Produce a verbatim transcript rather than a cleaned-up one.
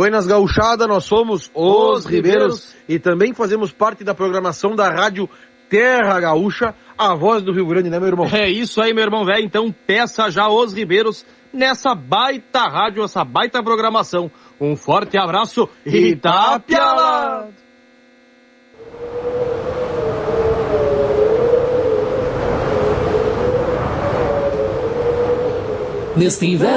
Buenas Gauchada, nós somos os, os Ribeiros, Ribeiros e também fazemos parte da programação da rádio Terra Gaúcha, a voz do Rio Grande, né, meu irmão? É isso aí, meu irmão velho. Então peça já os Ribeiros nessa baita rádio, essa baita programação. Um forte abraço e tapia! Neste inverno